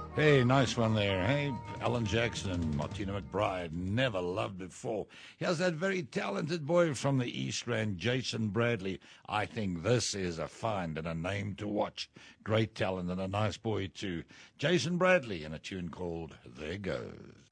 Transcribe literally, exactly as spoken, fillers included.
Hey, nice one there. Hey, Alan Jackson and Martina McBride, never loved before. Here's that very talented boy from the East Rand, Jason Bradley. I think this is a find and a name to watch. Great talent and a nice boy too. Jason Bradley in a tune called There Goes.